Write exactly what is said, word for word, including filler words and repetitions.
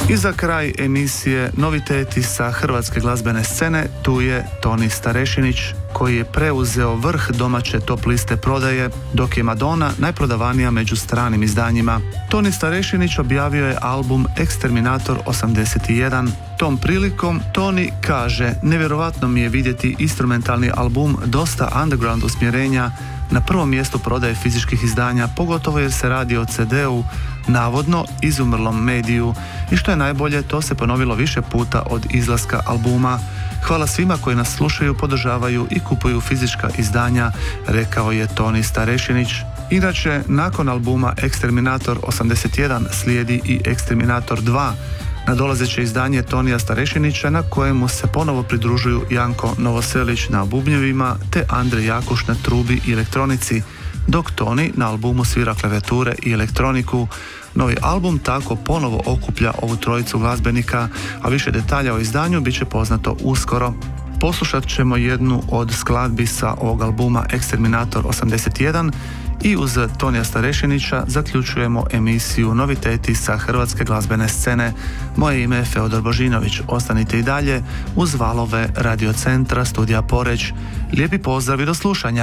I za kraj emisije noviteti sa hrvatske glazbene scene, tu je Toni Starešinić, koji je preuzeo vrh domaće top liste prodaje, dok je Madonna najprodavanija među stranim izdanjima. Toni Starešinić objavio je album Exterminator osamdeset jedan. Tom prilikom Toni kaže: nevjerovatno mi je vidjeti instrumentalni album dosta underground usmjerenja na prvom mjestu prodaje fizičkih izdanja, pogotovo jer se radi o ce de-u, navodno izumrlom mediju, i što je najbolje, to se ponovilo više puta od izlaska albuma. Hvala svima koji nas slušaju, podržavaju i kupuju fizička izdanja, rekao je Toni Starešinić. Inače, nakon albuma Exterminator osamdeset jedan slijedi i Exterminator dva, nadolazeće izdanje Tonija Starešinića, na kojemu se ponovo pridružuju Janko Novoselić na bubnjevima te Andrej Jakuš na trubi i elektronici, dok Toni na albumu svira klavijature i elektroniku. Novi album tako ponovo okuplja ovu trojicu glazbenika, a više detalja o izdanju bit će poznato uskoro. Poslušat ćemo jednu od skladbi sa ovog albuma Exterminator osamdeset jedan i uz Tonija Starešinića zaključujemo emisiju noviteti sa hrvatske glazbene scene. Moje ime je Feodor Božinović. Ostanite i dalje uz valove Radio Centra Studija Poreč. Lijepi pozdrav i do slušanja.